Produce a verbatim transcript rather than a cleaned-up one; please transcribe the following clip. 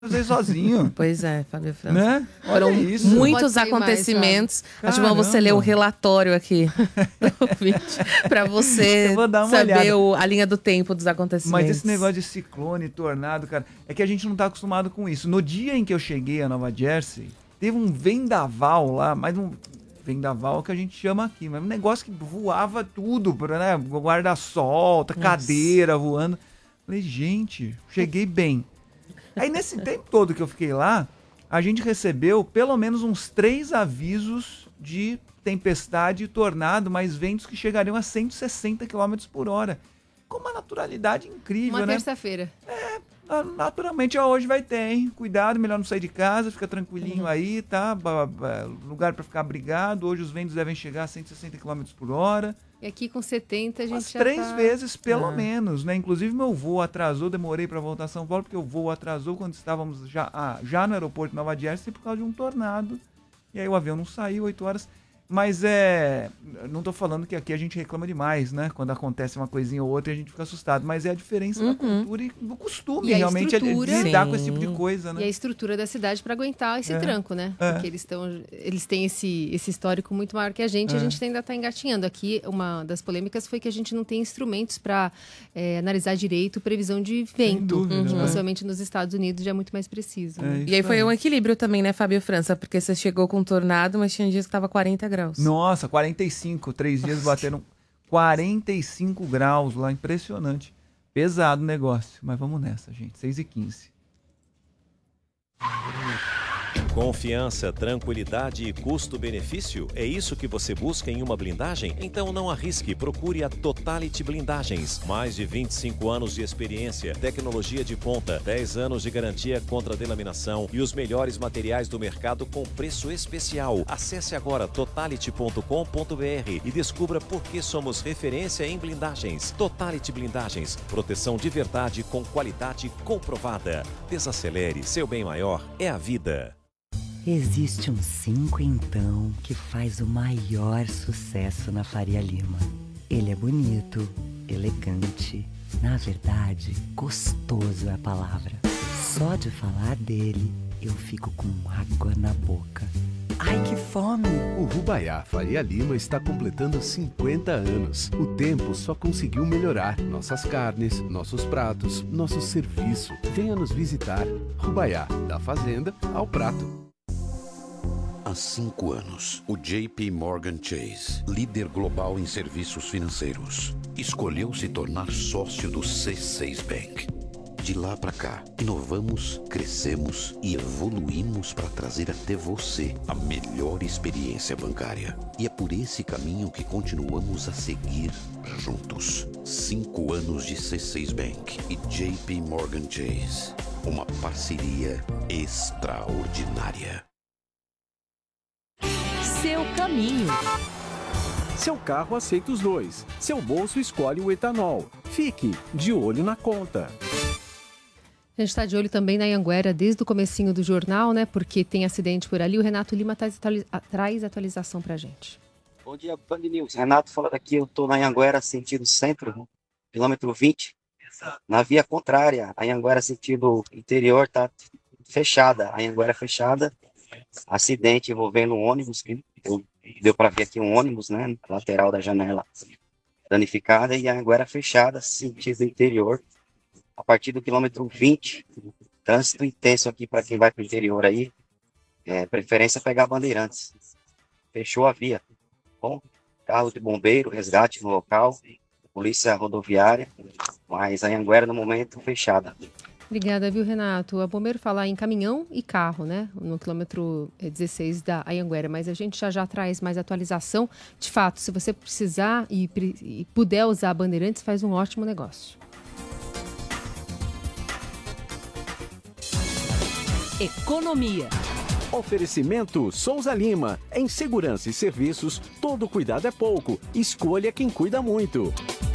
fazer sozinho. Pois é, Fábio França. Né? Foram Olha isso. muitos acontecimentos. Mais, Acho bom você ler o relatório aqui para você saber o, a linha do tempo dos acontecimentos. Mas esse negócio de ciclone, tornado, cara, é que a gente não tá acostumado com isso. No dia em que eu cheguei a Nova Jersey, teve um vendaval lá, mas um vendaval que a gente chama aqui, mas um negócio que voava tudo, né? Guarda-sol, cadeira voando. Falei, gente, cheguei bem. Aí nesse tempo todo que eu fiquei lá, a gente recebeu pelo menos uns três avisos de tempestade e tornado, mas ventos que chegariam a cento e sessenta quilômetros por hora. Com uma naturalidade incrível, uma né? Uma terça-feira. É, naturalmente hoje vai ter, hein? Cuidado, melhor não sair de casa, fica tranquilinho uhum. aí, tá? Lugar para ficar abrigado. Hoje os ventos devem chegar a cento e sessenta quilômetros por hora. E aqui com setenta a gente Umas já três tá... vezes, pelo ah. menos, né? Inclusive meu voo atrasou, demorei para voltar a São Paulo, porque o voo atrasou quando estávamos já, ah, já no aeroporto de Nova Jersey por causa de um tornado. E aí o avião não saiu, oito horas. Mas é... Não tô falando que aqui a gente reclama demais, né? Quando acontece uma coisinha ou outra e a gente fica assustado. Mas é a diferença uhum. da cultura e do costume, e realmente, é de lidar Sim. com esse tipo de coisa, né? E a estrutura da cidade para aguentar esse é. tranco, né? É. Porque eles, tão, eles têm esse, esse histórico muito maior que a gente. É. A gente ainda está engatinhando. Aqui, uma das polêmicas foi que a gente não tem instrumentos para é, analisar direito previsão de vento. Dúvida, que né? possivelmente nos Estados Unidos já é muito mais preciso. É né? E aí foi um equilíbrio também, né, Fábio França? Porque você chegou com um tornado, mas tinha dias que estava quarenta graus. Nossa, quarenta e cinco. Três dias bateram quarenta e cinco graus lá. Impressionante. Pesado o negócio. Mas vamos nessa, gente. seis e quinze. Confiança, tranquilidade e custo-benefício? É isso que você busca em uma blindagem? Então não arrisque, procure a Totality Blindagens. Mais de vinte e cinco anos de experiência, tecnologia de ponta, dez anos de garantia contra delaminação e os melhores materiais do mercado com preço especial. Acesse agora totality ponto com ponto br e descubra por que somos referência em blindagens. Totality Blindagens, proteção de verdade com qualidade comprovada. Desacelere, seu bem maior é a vida. Existe um cinco então que faz o maior sucesso na Faria Lima. Ele é bonito, elegante, na verdade, gostoso é a palavra. Só de falar dele, eu fico com água na boca. Ai, que fome! O Rubaiá Faria Lima está completando cinquenta anos. O tempo só conseguiu melhorar nossas carnes, nossos pratos, nosso serviço. Venha nos visitar. Rubaiá, da fazenda ao prato. Há cinco anos, o J P Morgan Chase, líder global em serviços financeiros, escolheu se tornar sócio do C seis Bank. De lá para cá, inovamos, crescemos e evoluímos para trazer até você a melhor experiência bancária. E é por esse caminho que continuamos a seguir juntos. Cinco anos de C seis Bank e J P Morgan Chase. Uma parceria extraordinária. Seu caminho. Seu carro aceita os dois. Seu bolso escolhe o etanol. Fique de olho na conta. A gente está de olho também na Anhanguera desde o comecinho do jornal, né? Porque tem acidente por ali. O Renato Lima traz, atualiza- traz atualização pra gente. Bom dia, Band News. Renato falando aqui, eu estou na Anhanguera, sentido centro, quilômetro vinte. Na via contrária, a Anhanguera, sentido interior, está fechada. A Anhanguera fechada. Acidente envolvendo um ônibus, que eu, deu para ver aqui um ônibus, né? Lateral da janela danificada e a Anhanguera fechada, sentido interior. A partir do quilômetro vinte, trânsito intenso aqui para quem vai para o interior aí. É, preferência pegar Bandeirantes. Fechou a via. Bom, carro de bombeiro, resgate no local, polícia rodoviária, mas a Anhanguera no momento fechada. Obrigada, viu, Renato? A bombeiro fala em caminhão e carro, né? No quilômetro dezesseis da Anhanguera, mas a gente já já traz mais atualização. De fato, se você precisar e, e puder usar a Bandeirantes, faz um ótimo negócio. Economia. Oferecimento Souza Lima. Em segurança e serviços, todo cuidado é pouco. Escolha quem cuida muito.